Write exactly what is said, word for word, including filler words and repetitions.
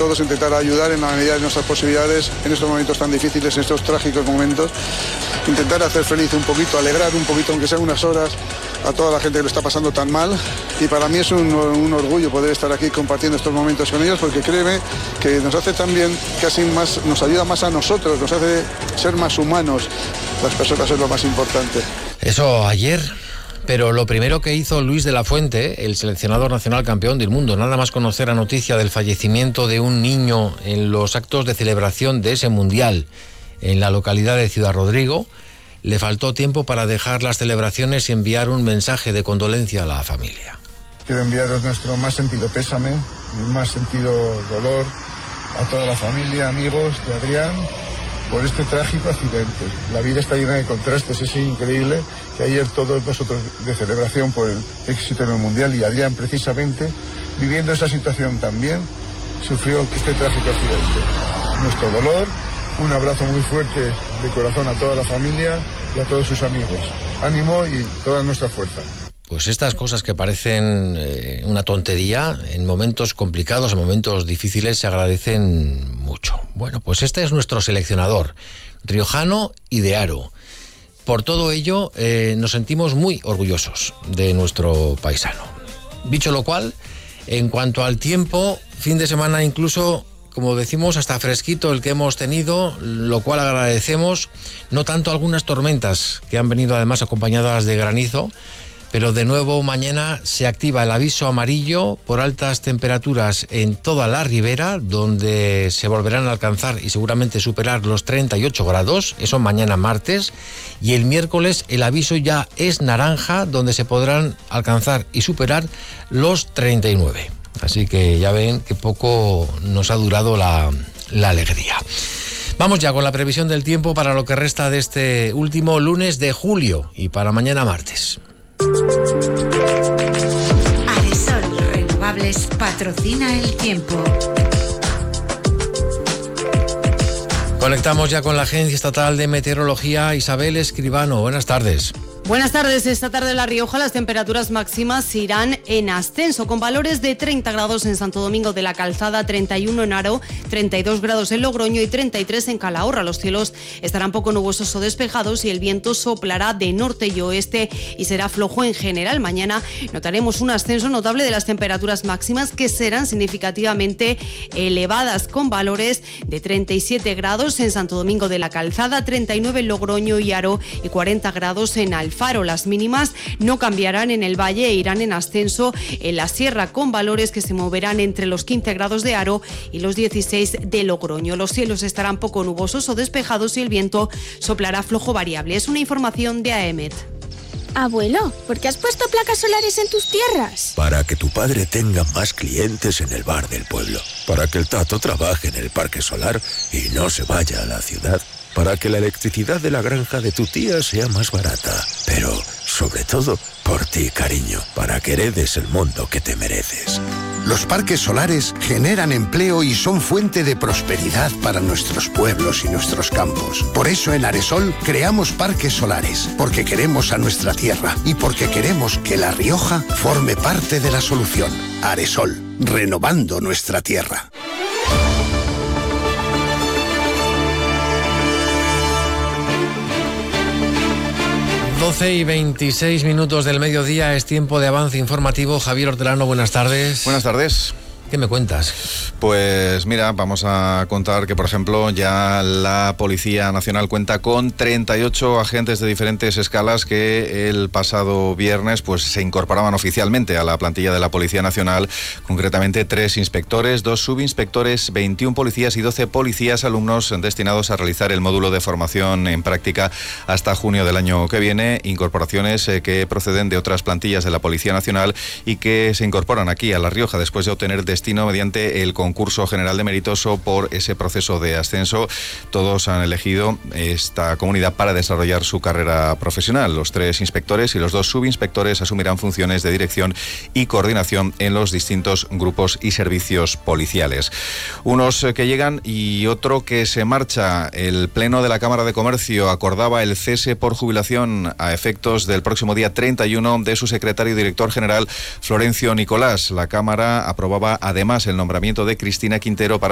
todos intentar ayudar en la medida de nuestras posibilidades en estos momentos tan difíciles, en estos trágicos momentos, intentar hacer feliz un poquito, alegrar un poquito, aunque sean unas horas, a toda la gente que lo está pasando tan mal. Y para mí es un, un orgullo poder estar aquí compartiendo estos momentos con ellos, porque créeme que nos hace también, casi más, nos ayuda más a nosotros, nos hace ser más humanos. Las personas es lo más importante. Eso ayer. Pero lo primero que hizo Luis de la Fuente, el seleccionador nacional campeón del mundo, nada más conocer la noticia del fallecimiento de un niño en los actos de celebración de ese mundial en la localidad de Ciudad Rodrigo, le faltó tiempo para dejar las celebraciones y enviar un mensaje de condolencia a la familia. Quiero enviaros nuestro más sentido pésame, mi más sentido dolor a toda la familia, amigos de Adrián, por este trágico accidente. La vida está llena de contrastes, es increíble que ayer todos nosotros de celebración por el éxito en el Mundial y Adrián precisamente, viviendo esa situación también, sufrió este trágico accidente. Nuestro dolor, un abrazo muy fuerte de corazón a toda la familia y a todos sus amigos. Ánimo y toda nuestra fuerza. Pues estas cosas que parecen eh, una tontería, en momentos complicados, en momentos difíciles, se agradecen mucho. Bueno, pues este es nuestro seleccionador, riojano y de Haro. Por todo ello, eh, nos sentimos muy orgullosos de nuestro paisano. Dicho lo cual, en cuanto al tiempo, fin de semana incluso, como decimos, hasta fresquito el que hemos tenido, lo cual agradecemos, no tanto algunas tormentas que han venido además acompañadas de granizo, pero de nuevo mañana se activa el aviso amarillo por altas temperaturas en toda la ribera, donde se volverán a alcanzar y seguramente superar los treinta y ocho grados, eso mañana martes, y el miércoles el aviso ya es naranja, donde se podrán alcanzar y superar los treinta y nueve. Así que ya ven que poco nos ha durado la, la alegría. Vamos ya con la previsión del tiempo para lo que resta de este último lunes de julio y para mañana martes. Aresol Renovables patrocina el tiempo. Conectamos ya con la Agencia Estatal de Meteorología. Isabel Escribano, buenas tardes. Buenas tardes. Esta tarde en La Rioja las temperaturas máximas irán en ascenso, con valores de treinta grados en Santo Domingo de la Calzada, treinta y uno en Haro, treinta y dos grados en Logroño y treinta y tres en Calahorra. Los cielos estarán poco nubosos o despejados y el viento soplará de norte y oeste y será flojo en general. Mañana notaremos un ascenso notable de las temperaturas máximas, que serán significativamente elevadas, con valores de treinta y siete grados en Santo Domingo de la Calzada, treinta y nueve en Logroño y Haro y cuarenta grados en Alfaro. Las mínimas no cambiarán en el valle e irán en ascenso en la sierra, con valores que se moverán entre los quince grados de Haro y los dieciséis de Logroño. Los cielos estarán poco nubosos o despejados y el viento soplará flojo variable. Es una información de A E M E T. Abuelo, ¿por qué has puesto placas solares en tus tierras? Para que tu padre tenga más clientes en el bar del pueblo. Para que el Tato trabaje en el parque solar y no se vaya a la ciudad. Para que la electricidad de la granja de tu tía sea más barata. Pero, sobre todo, por ti, cariño, para que heredes el mundo que te mereces. Los parques solares generan empleo y son fuente de prosperidad para nuestros pueblos y nuestros campos. Por eso en Aresol creamos parques solares, porque queremos a nuestra tierra y porque queremos que La Rioja forme parte de la solución. Aresol, renovando nuestra tierra. doce y veintiséis minutos del mediodía, es tiempo de avance informativo. Javier Hortelano, buenas tardes. Buenas tardes. ¿Qué me cuentas? Pues mira, vamos a contar que, por ejemplo, ya la Policía Nacional cuenta con treinta y ocho agentes de diferentes escalas que el pasado viernes pues se incorporaban oficialmente a la plantilla de la Policía Nacional, concretamente tres inspectores, dos subinspectores, veintiún policías y doce policías alumnos destinados a realizar el módulo de formación en práctica hasta junio del año que viene, incorporaciones eh, que proceden de otras plantillas de la Policía Nacional y que se incorporan aquí a La Rioja después de obtener destino mediante el concurso general de méritos o por ese proceso de ascenso. Todos han elegido esta comunidad para desarrollar su carrera profesional. Los tres inspectores y los dos subinspectores asumirán funciones de dirección y coordinación en los distintos grupos y servicios policiales. Unos que llegan y otro que se marcha. El Pleno de la Cámara de Comercio acordaba el cese por jubilación a efectos del próximo día treinta y uno de su secretario y director general, Florencio Nicolás. La Cámara aprobaba además el nombramiento de Cristina Quintero para